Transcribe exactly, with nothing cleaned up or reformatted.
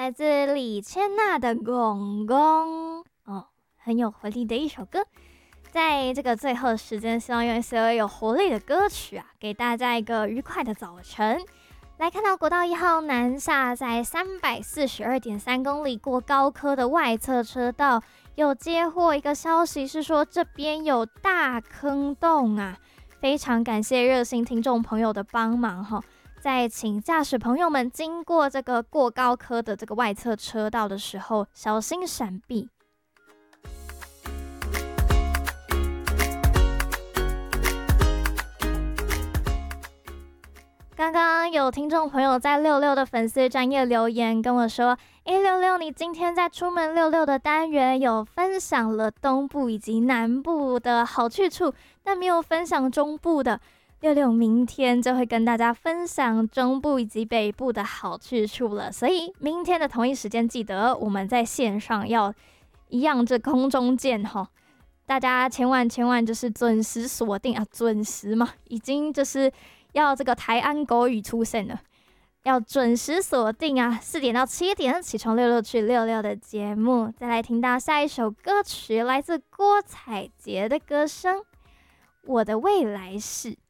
来自李千娜的《公公》哦，很有活力的一首歌。在这个最后的时间，希望用一些有活力的歌曲啊，给大家一个愉快的早晨。来看到国道一号南下，在三百四十二点三公里过高科的外侧车道，有接获一个消息，是说这边有大坑洞啊，非常感谢热心听众朋友的帮忙哈。在请驾驶朋友们经过这个过高科的这个外侧车道的时候，小心闪避。刚刚有听众朋友在六六的粉丝专页留言跟我说，诶，六六，你今天在出门六六的单元有分享了东部以及南部的好去处，但没有分享中部的。六六明天就会跟大家分享中部以及北部的好去处了，所以明天的同一时间记得我们在线上要一样这空中见齁，大家千万千万就是准时锁定啊，准时嘛，已经就是要这个台安狗语出现了，要准时锁定啊，四点到七点起床六六去六六的节目。再来听到下一首歌曲，来自郭采洁的歌声《我的未来式》。